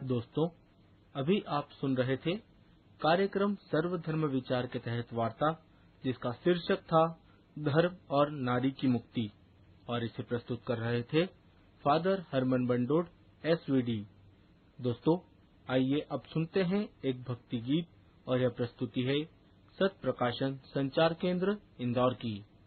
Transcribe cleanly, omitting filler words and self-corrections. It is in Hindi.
दोस्तों, अभी आप सुन रहे थे कार्यक्रम सर्वधर्म विचार के तहत वार्ता, जिसका शीर्षक था धर्म और नारी की मुक्ति, और इसे प्रस्तुत कर रहे थे फादर हरमन बंडोड SVD। दोस्तों, आइए अब सुनते हैं एक भक्ति गीत, और यह प्रस्तुति है सत प्रकाशन संचार केंद्र इंदौर की।